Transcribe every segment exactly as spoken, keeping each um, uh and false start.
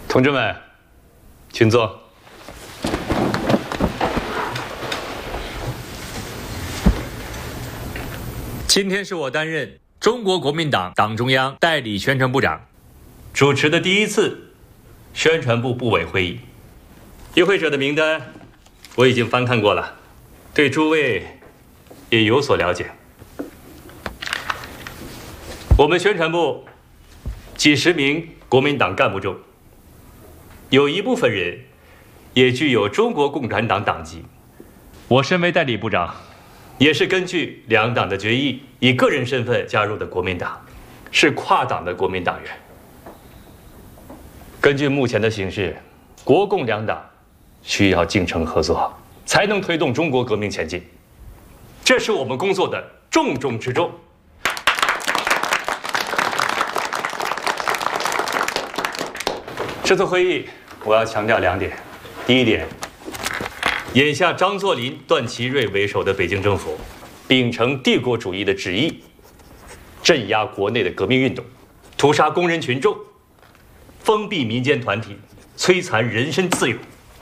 同志们，请坐。今天是我担任中国国民党党中央代理宣传部长，主持的第一次宣传部部委会议。与会者的名单我已经翻看过了，对诸位也有所了解。我们宣传部几十名国民党干部中，有一部分人也具有中国共产党党籍。我身为代理部长，也是根据两党的决议，以个人身份加入的国民党，是跨党的国民党员。根据目前的形势，国共两党需要精诚合作，才能推动中国革命前进。这是我们工作的重中之重。这次会议我要强调两点：第一点，眼下张作霖、段祺瑞为首的北京政府秉承帝国主义的旨意，镇压国内的革命运动，屠杀工人群众，封闭民间团体，摧残人身自由。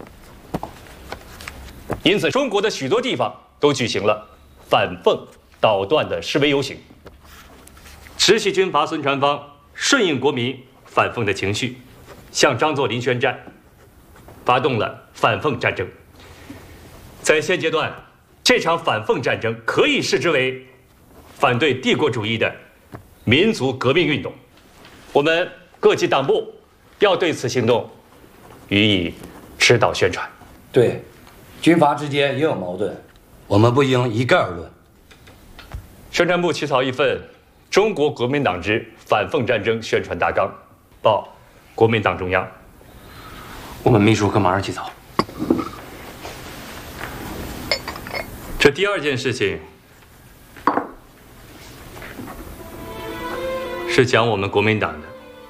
因此，中国的许多地方都举行了反奉捣乱的示威游行。直系军阀孙传芳顺应国民反奉的情绪，向张作霖宣战，发动了反奉战争。在现阶段，这场反奉战争可以视之为反对帝国主义的民族革命运动。我们各级党部要对此行动予以指导宣传。 对，军阀之间也有矛盾，我们不应一概而论。 宣传部起草一份中国国民党之反奉战争宣传大纲，报国民党中央。 我们秘书可马上起草。 这第二件事情是讲我们国民党的。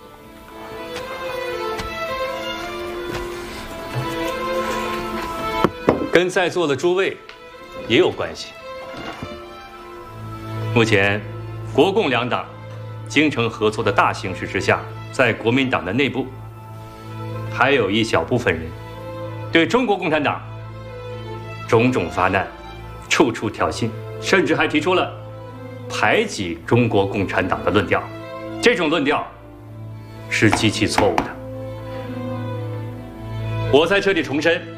跟在座的诸位也有关系。目前，国共两党精诚合作的大形势之下，在国民党的内部，还有一小部分人对中国共产党种种发难、处处挑衅，甚至还提出了排挤中国共产党的论调。这种论调是极其错误的。我在这里重申，